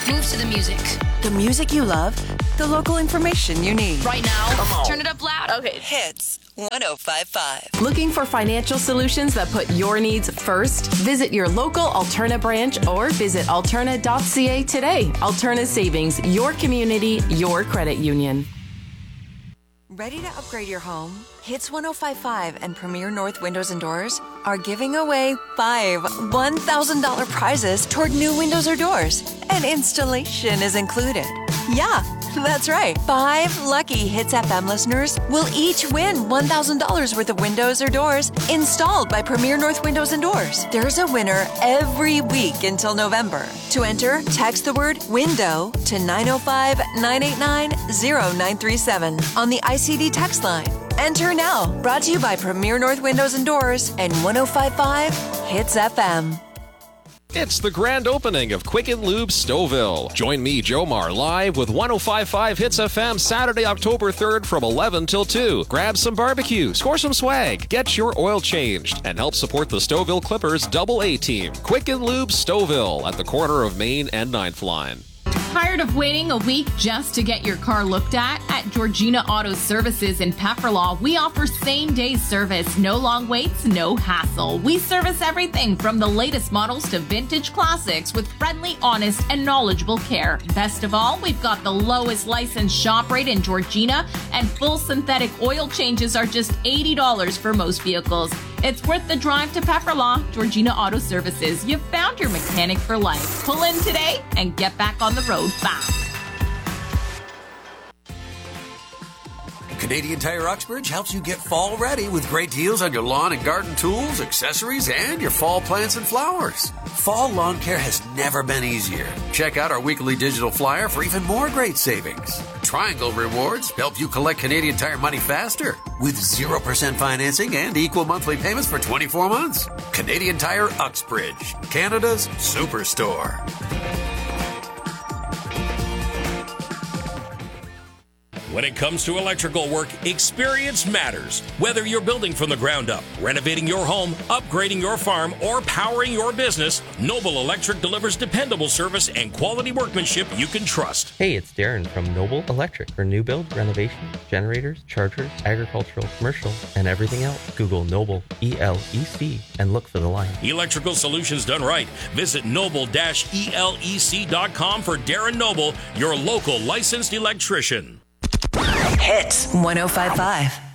Move to the music. The music you love, the local information you need. Right now, turn it up loud. Okay. Hits 105.5. Looking for financial solutions that put your needs first? Visit your local Alterna branch or visit alterna.ca today. Alterna Savings, your community, your credit union. Ready to upgrade your home? Hits 105.5 and Premier North Windows and Doors are giving away 5 $1,000 prizes toward new windows or doors. And installation is included. Yeah, that's right. 5 lucky Hits FM listeners will each win $1,000 worth of windows or doors installed by Premier North Windows and Doors. There's a winner every week until November. To enter, text the word window to 905-989-0937 on the ICD text line. Enter now. Brought to you by Premier North Windows and Doors and 105.5 Hits FM. It's the grand opening of Quicken Lube Stouffville. Join me, Jomar, live with 105.5 Hits FM Saturday, October 3rd from 11 till 2. Grab some barbecue, score some swag, get your oil changed, and help support the Stouffville Clippers AA team. Quicken Lube Stouffville at the corner of Main and 9th Line. Tired of waiting a week just to get your car looked at? At Georgina Auto Services in Pefferlaw, we offer same-day service. No long waits, no hassle. We service everything from the latest models to vintage classics with friendly, honest, and knowledgeable care. Best of all, we've got the lowest licensed shop rate in Georgina, and full synthetic oil changes are just $80 for most vehicles. It's worth the drive to Pefferlaw. Georgina Auto Services. You've found your mechanic for life. Pull in today and get back on the road fast. Canadian Tire Uxbridge helps you get fall ready with great deals on your lawn and garden tools, accessories, and your fall plants and flowers. Fall lawn care has never been easier. Check out our weekly digital flyer for even more great savings. Triangle Rewards help you collect Canadian Tire money faster with 0% financing and equal monthly payments for 24 months. Canadian Tire Uxbridge, Canada's superstore. When it comes to electrical work, experience matters. Whether you're building from the ground up, renovating your home, upgrading your farm, or powering your business, Noble Electric delivers dependable service and quality workmanship you can trust. Hey, it's Darren from Noble Electric for new build, renovation, generators, chargers, agricultural, commercial, and everything else. Google Noble, ELEC, and look for the line. Electrical solutions done right. Visit noble-elec.com for Darren Noble, your local licensed electrician. Hits 105.5.